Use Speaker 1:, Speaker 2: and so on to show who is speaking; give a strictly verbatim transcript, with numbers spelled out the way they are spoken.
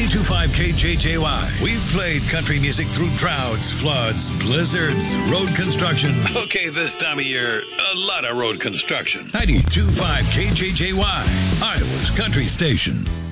Speaker 1: ninety-two point five K J J Y. We've played country music through droughts, floods, blizzards, road construction. Okay, this time of year, a lot of road construction. ninety-two point five K J J Y, Iowa's country station.